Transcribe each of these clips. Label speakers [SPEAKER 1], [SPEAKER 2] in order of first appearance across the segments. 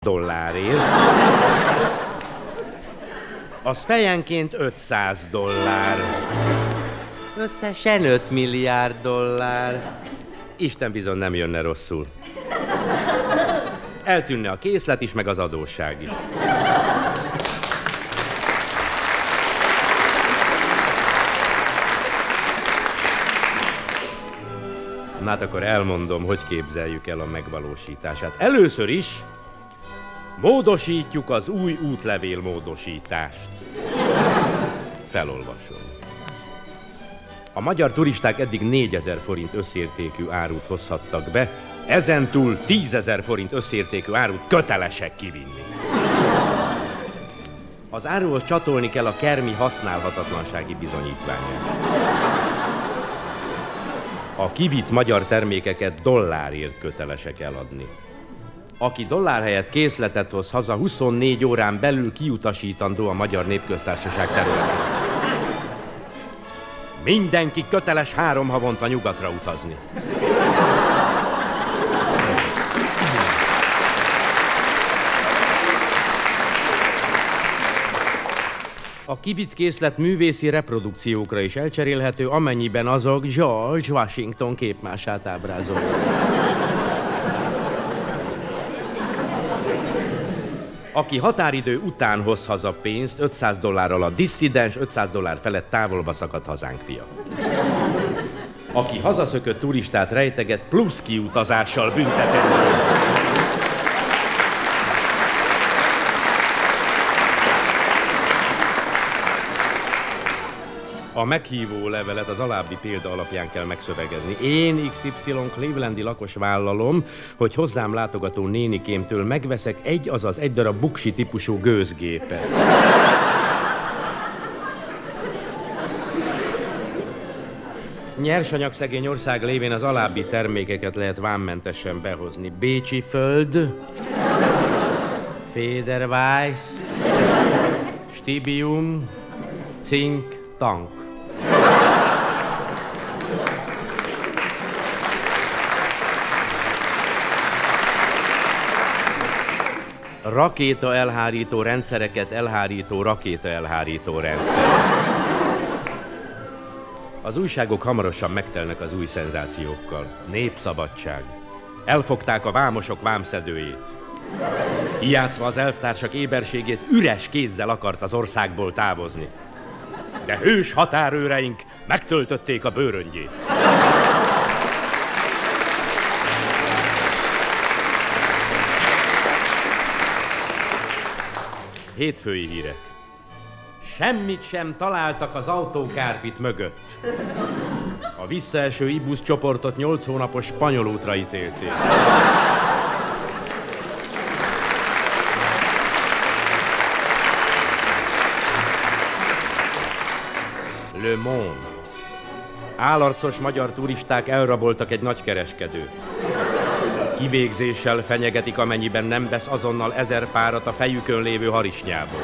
[SPEAKER 1] dollárért, az fejenként $500. Összesen $5 milliárd. Isten bizony nem jönne rosszul. Eltűnne a készlet is, meg az adósság is. Na hát akkor elmondom, hogy képzeljük el a megvalósítását. Először is módosítjuk az új útlevél módosítást. Felolvasom. A magyar turisták eddig 4000 forint összértékű árut hozhattak be, ezentúl 10 000 forint összértékű árut kötelesek kivinni. Az áruhoz csatolni kell a kermi használhatatlansági bizonyítványát. A kivitt magyar termékeket dollárért kötelesek eladni. Aki dollár helyett készletet hoz haza, 24 órán belül kiutasítandó a Magyar Népköztársaság területén. Mindenki köteles 3 havonta nyugatra utazni. A kivitt készlet művészi reprodukciókra is elcserélhető, amennyiben azok George Washington képmását ábrázolják. Aki határidő után hoz haza pénzt, $500 a disszidens, $500 felett távolba szakadt hazánk fia. Aki hazaszökött turistát rejteget, plusz kiutazással büntetendő. A meghívó levelet az alábbi példa alapján kell megszövegezni. Én XY clevelandi lakos vállalom, hogy hozzám látogató nénikémtől megveszek egy darab buksi típusú gőzgépet. Nyersanyagszegény ország lévén az alábbi termékeket lehet vámmentesen behozni. Bécsi föld, Federweiss, Stibium, cink, tank. Rakéta elhárító rendszereket elhárító rakéta elhárító rendszer. Az újságok hamarosan megtelnek az új szenzációkkal. Népszabadság. Elfogták a vámosok vámszedőjét. Kijátszva az elvtársak éberségét, üres kézzel akart az országból távozni. De hős határőreink megtöltötték a bőröngyét. Hétfői hírek. Semmit sem találtak az autókárpit mögött. A visszaeső Ibusz csoportot 8 hónapos spanyol útra ítélték. Le Monde. Álarcos magyar turisták elraboltak egy nagykereskedőt. Kivégzéssel fenyegetik, amennyiben nem vesz azonnal 1000 párat a fejükön lévő harisnyából.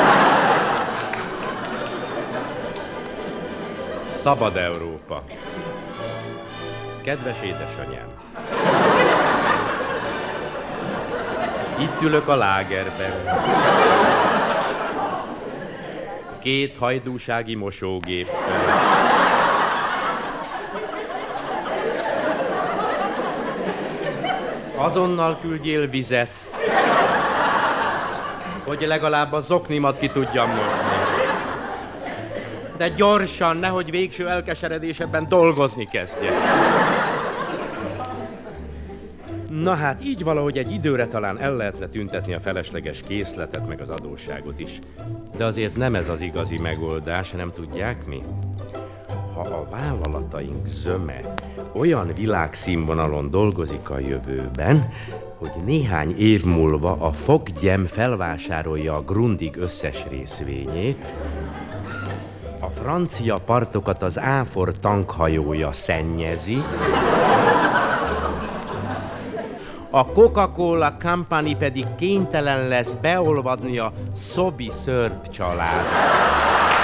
[SPEAKER 1] Szabad Európa. Kedves édesanyám! Itt ülök a lágerben. 2 hajdúsági mosógéppel. Azonnal küldjél vizet, hogy legalább a zoknimat ki tudjam mosni. De gyorsan, nehogy végső elkeseredésemben dolgozni kezdjek. Na hát, így valahogy egy időre talán el lehetne tüntetni a felesleges készletet, meg az adósságot is. De azért nem ez az igazi megoldás, nem tudják mi? Ha a vállalataink zöme olyan világszínvonalon dolgozik a jövőben, hogy néhány év múlva a Foggyem felvásárolja a Grundig összes részvényét, a francia partokat az Áfor tankhajója szennyezi, a Coca-Cola Company pedig kénytelen lesz beolvadni a Szobi Szörp család.